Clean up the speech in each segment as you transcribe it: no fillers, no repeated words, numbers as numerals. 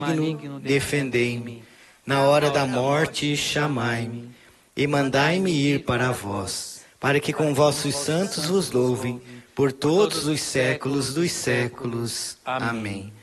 maligno, defendei-me. Na hora da morte, chamai-me. E mandai-me ir para vós, para que com vossos santos vos louvem, por todos os séculos dos séculos. Amém.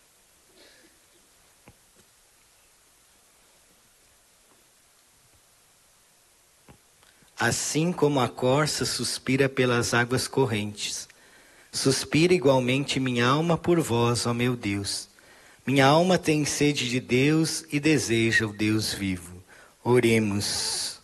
Assim como a corça suspira pelas águas correntes, suspira igualmente minha alma por vós, ó meu Deus. Minha alma tem sede de Deus e deseja o Deus vivo. Oremos.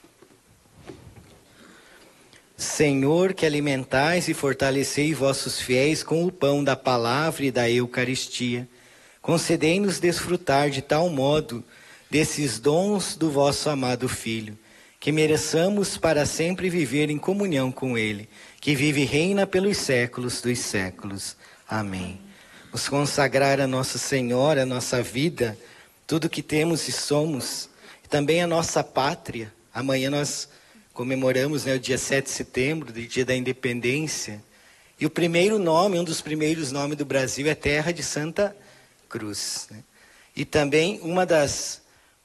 Senhor, que alimentais e fortalecei vossos fiéis com o pão da palavra e da Eucaristia, concedei-nos desfrutar de tal modo desses dons do vosso amado Filho, que mereçamos para sempre viver em comunhão com Ele, que vive e reina pelos séculos dos séculos. Amém. Vamos consagrar a Nossa Senhora, a nossa vida, tudo que temos e somos, e também a nossa pátria. Amanhã nós comemoramos, o dia 7 de setembro, o dia da independência. E o primeiro nome, um dos primeiros nomes do Brasil é Terra de Santa Cruz. E também uma das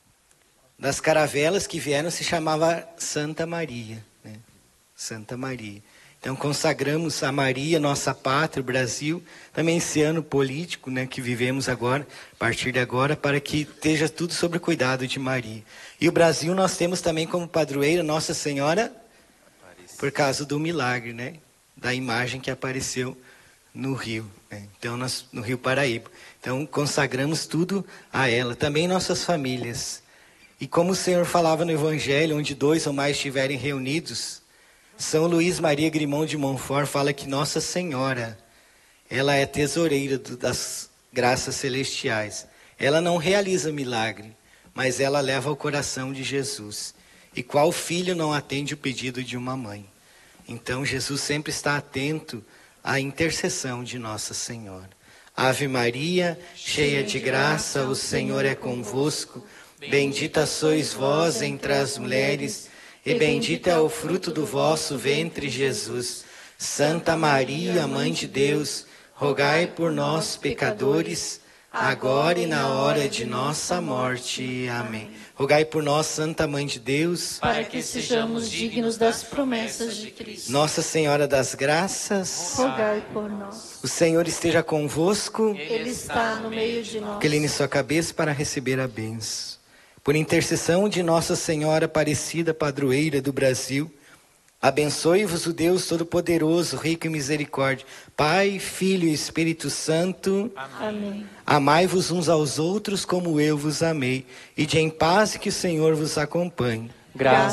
caravelas que vieram se chamava Santa Maria. Santa Maria. Então consagramos a Maria, nossa pátria, o Brasil, também esse ano político, que vivemos agora, a partir de agora, para que esteja tudo sob o cuidado de Maria. E o Brasil nós temos também como padroeira Nossa Senhora, por causa do milagre, da imagem que apareceu no Rio, então no Rio Paraíba. Então consagramos tudo a ela, também nossas famílias. E como o Senhor falava no Evangelho, onde 2 ou mais estiverem reunidos, São Luís Maria Grimond de Montfort fala que Nossa Senhora, ela é tesoureira das graças celestiais. Ela não realiza milagre, mas ela leva ao coração de Jesus. E qual filho não atende o pedido de uma mãe? Então Jesus sempre está atento à intercessão de Nossa Senhora. Ave Maria, cheia de graça, o Senhor é convosco. Bendita sois vós entre as mulheres, e bendito é o fruto do vosso ventre, Jesus. Santa Maria, Mãe de Deus, rogai por nós, pecadores, agora e na hora de nossa morte. Amém. Rogai por nós, Santa Mãe de Deus, para que sejamos dignos das promessas de Cristo. Nossa Senhora das Graças, rogai por nós. O Senhor esteja convosco. Ele está no meio de nós. Incline sua cabeça para receber a bênção. Por intercessão de Nossa Senhora Aparecida, padroeira do Brasil, abençoe-vos o Deus Todo-Poderoso, rico em misericórdia, Pai, Filho e Espírito Santo. Amém. Amai-vos uns aos outros como eu vos amei, e de em paz que o Senhor vos acompanhe. Graças